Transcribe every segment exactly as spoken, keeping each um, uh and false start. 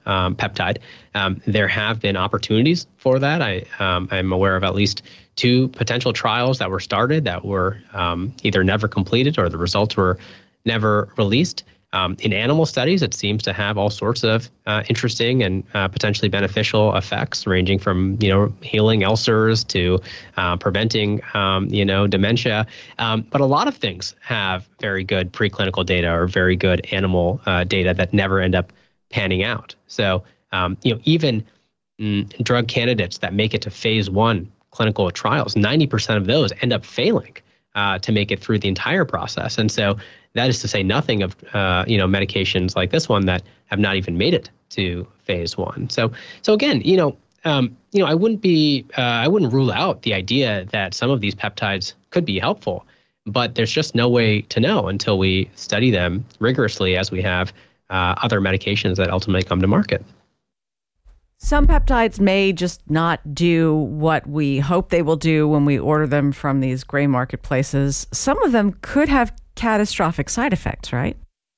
um, peptide. Um, there have been opportunities for that. I, um, I'm aware of at least two potential trials that were started that were um, either never completed or the results were never released. Um, in animal studies, it seems to have all sorts of uh, interesting and uh, potentially beneficial effects, ranging from, you know, healing ulcers to uh, preventing, um, you know, dementia. Um, but a lot of things have very good preclinical data or very good animal uh, data that never end up panning out. So, um, you know, even mm, drug candidates that make it to phase one clinical trials, ninety percent of those end up failing uh, to make it through the entire process. And so that is to say nothing of, uh, you know, medications like this one that have not even made it to phase one. So, so again, you know, um, you know, I wouldn't be, uh, I wouldn't rule out the idea that some of these peptides could be helpful, but there's just no way to know until we study them rigorously as we have uh, other medications that ultimately come to market. Some peptides may just not do what we hope they will do when we order them from these gray marketplaces. Some of them could have catastrophic side effects, right?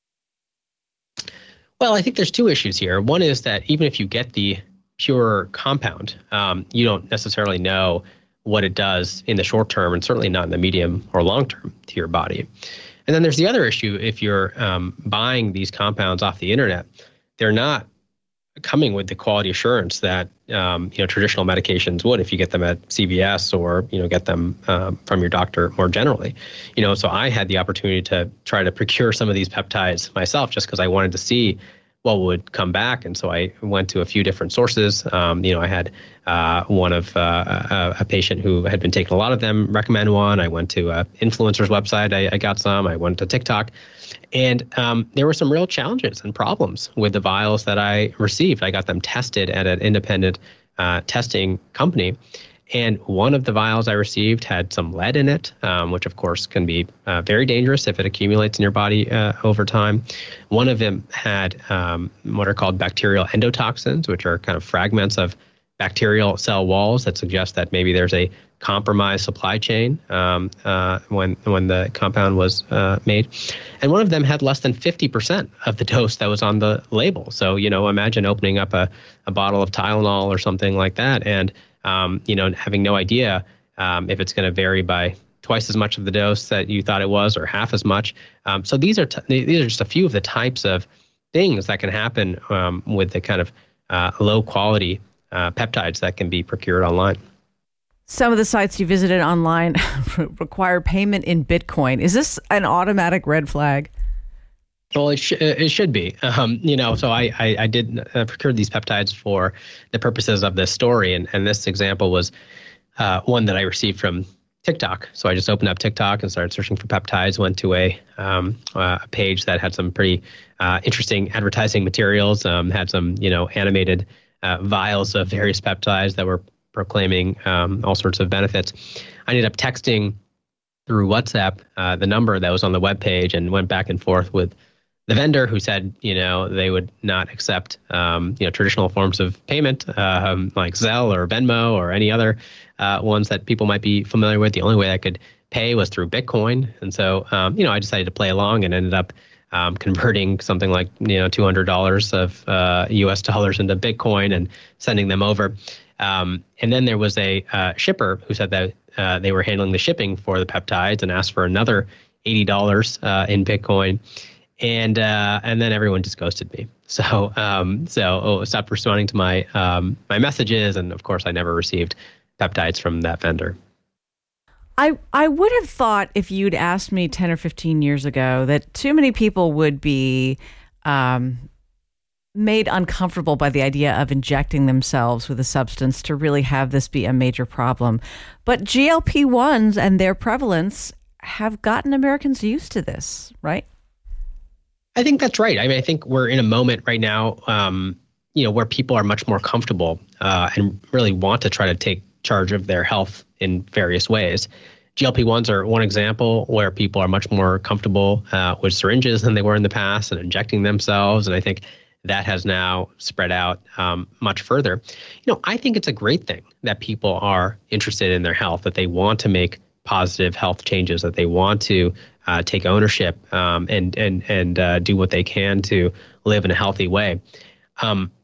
Well, I think there's two issues here. One is that even if you get the pure compound, um, you don't necessarily know what it does in the short term, and certainly not in the medium or long term to your body. And then there's the other issue. If you're um, buying these compounds off the internet, they're not coming with the quality assurance that um, you know traditional medications would if you get them at C V S or you know get them um, from your doctor more generally. You know, so I had the opportunity to try to procure some of these peptides myself just because I wanted to see what would come back, and so I went to a few different sources. Um, you know, I had uh, one of uh, a, a patient who had been taking a lot of them recommend one. I went to an influencer's website. I, I got some. I went to TikTok. And um, there were some real challenges and problems with the vials that I received. I got them tested at an independent uh, testing company. And one of the vials I received had some lead in it, um, which of course can be uh, very dangerous if it accumulates in your body uh, over time. One of them had um, what are called bacterial endotoxins, which are kind of fragments of bacterial cell walls that suggest that maybe there's a compromised supply chain um, uh, when when the compound was uh, made. And one of them had less than fifty percent of the dose that was on the label. So, you know, imagine opening up a, a bottle of Tylenol or something like that and, um, you know, having no idea um, if it's going to vary by twice as much of the dose that you thought it was or half as much. Um, so these are t- these are just a few of the types of things that can happen um, with the kind of uh, low quality uh, peptides that can be procured online. Some of the sites you visited online require payment in Bitcoin. Is this an automatic red flag? Well, it, sh- it should be. Um, you know, so I, I, I did uh, procure these peptides for the purposes of this story. And, and this example was uh, one that I received from TikTok. So I just opened up TikTok and started searching for peptides, went to a, um, uh, a page that had some pretty uh, interesting advertising materials, um, had some, you know, animated uh, vials of various peptides that were proclaiming um, all sorts of benefits. I ended up texting through WhatsApp uh, the number that was on the webpage and went back and forth with the vendor, who said, you know, they would not accept, um, you know, traditional forms of payment um, like Zelle or Venmo or any other uh, ones that people might be familiar with. The only way I could pay was through Bitcoin. And so, um, you know, I decided to play along and ended up um, converting something like, you know, two hundred dollars of uh, U S dollars into Bitcoin and sending them over. Um, and then there was a uh, shipper who said that uh, they were handling the shipping for the peptides and asked for another eighty dollars uh, in Bitcoin. And uh, and then everyone just ghosted me. So um, so oh, stopped responding to my um, my messages. And of course, I never received peptides from that vendor. I, I would have thought if you'd asked me ten or fifteen years ago that too many people would be um, made uncomfortable by the idea of injecting themselves with a substance to really have this be a major problem. But G L P ones and their prevalence have gotten Americans used to this, right? I think that's right. I mean, I think we're in a moment right now, um, you know, where people are much more comfortable uh, and really want to try to take charge of their health in various ways. G L P ones are one example where people are much more comfortable uh, with syringes than they were in the past and injecting themselves. And I think that has now spread out um, much further. You know, I think it's a great thing that people are interested in their health, that they want to make positive health changes, that they want to uh, take ownership um, and and and uh, do what they can to live in a healthy way. Um,